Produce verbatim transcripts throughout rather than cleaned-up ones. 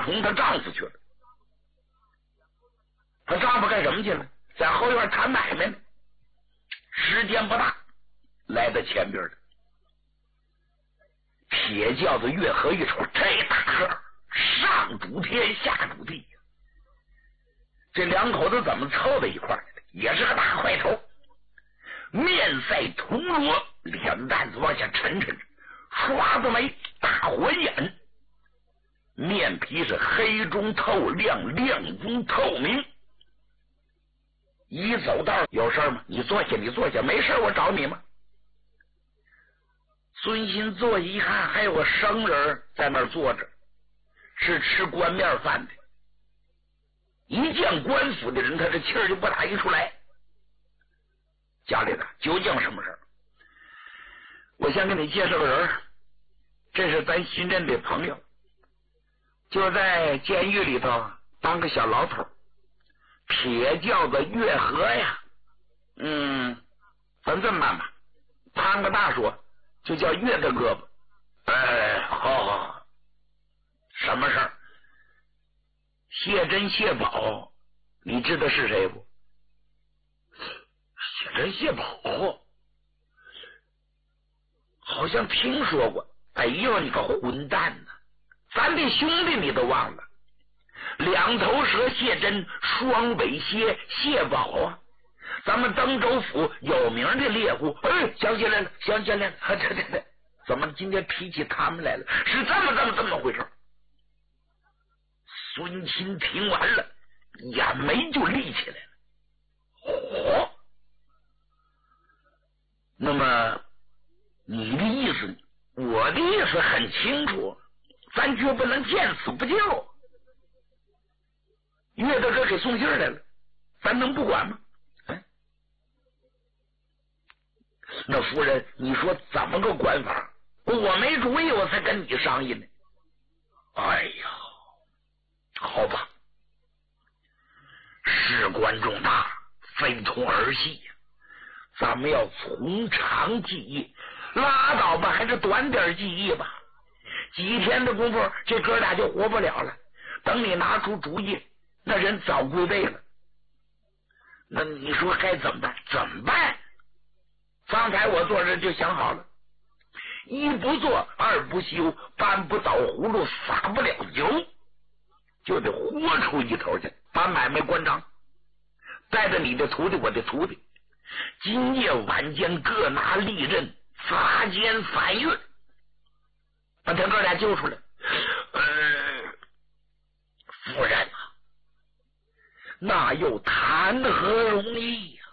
冲她丈夫去了。她丈夫干什么去了？在后院谈买卖呢。时间不大，来到前边了。铁轿子月河一瞅，这大个上主天下主地，这两口子怎么凑在一块儿？也是个大块头，面赛铜锣，脸蛋子往下沉沉，刷子眉，大火眼，面皮是黑中透亮，亮中透明。一走道，有事吗？你坐下，你坐下，没事我找你吗？孙鑫坐下一看，还有个生人在那儿坐着，是吃官面饭的。一见官府的人，他这气儿就不打一出来。家里的究竟什么事儿？我先给你介绍个人，这是咱新任的朋友，就在监狱里头当个小老头，铁轿子月河呀。嗯，咱这么办吧，摊个大说，就叫月大哥吧。哎，好好，什么事儿？谢珍谢宝，你知道是谁不？谢珍谢宝，好像听说过。哎呦，你个混蛋呐！咱的兄弟你都忘了？两头蛇谢珍，双尾蝎谢宝啊！咱们登州府有名的猎户。哎，想起来了，想起来了，对对对，怎么今天提起他们来了？是这么这么这么回事。孙钦听完了，眼眉就立起来了。嚯！那么你的意思，我的意思很清楚，咱绝不能见死不救。岳大哥给送信来了，咱能不管吗？哎，那夫人，你说怎么个管法？我没主意，我才跟你商议呢。哎呀，好吧，事关重大，非同儿戏呀。咱们要从长计议，拉倒吧，还是短点计议吧。几天的功夫，这哥俩就活不了了。等你拿出主意，那人早归位了。那你说该怎么办？怎么办？方才我做人就想好了，一不做，二不休，搬不倒葫芦，撒不了油，就得豁出一头去，把买卖关张，带着你的徒弟，我的徒弟，今夜晚间各拿利刃，擦肩反狱，把他哥俩救出来。呃，夫人啊，那又谈何容易呀、啊？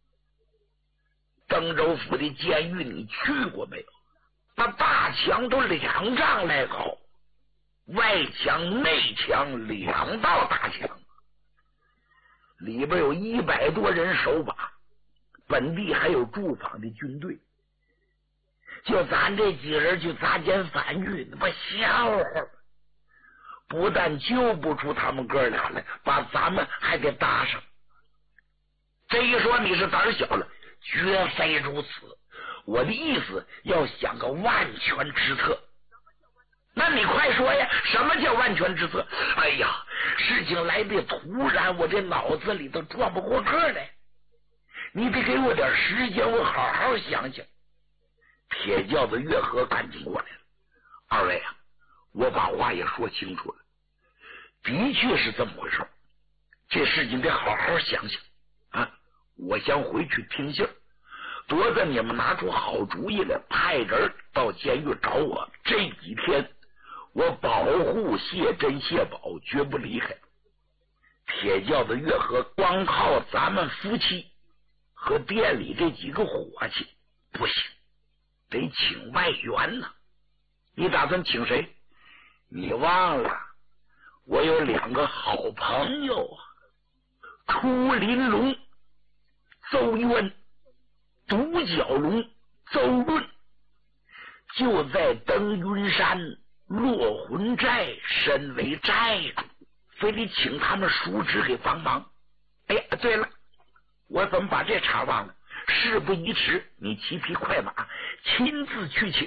登州府的监狱你去过没有？那大墙都两丈来高，外墙内墙两道大墙，里边有一百多人守把，本地还有驻防的军队。就咱这几人去擦肩反狱，那不笑话？不但救不出他们哥俩来，把咱们还给搭上。这一说你是胆小了，绝非如此。我的意思要想个万全之策。那你快说呀，什么叫万全之策？哎呀，事情来的突然，我这脑子里头转不过个来，你得给我点时间，我好好想想。铁轿子月河赶紧过来了。二位啊，我把话也说清楚了，的确是这么回事，这事情得好好想想啊！我先回去听信，多在你们拿出好主意来，派人到监狱找我。这几天我保护谢珍谢宝，绝不离开。铁轿子月河光靠咱们夫妻和店里这几个伙计不行，得请外援呢、啊。你打算请谁？你忘了我有两个好朋友啊，出林龙邹渊，独角龙邹润，就在登云山落魂寨身为寨主，非得请他们叔侄给帮忙。哎呀，对了，我怎么把这茬忘了？事不宜迟，你骑匹快马亲自去请。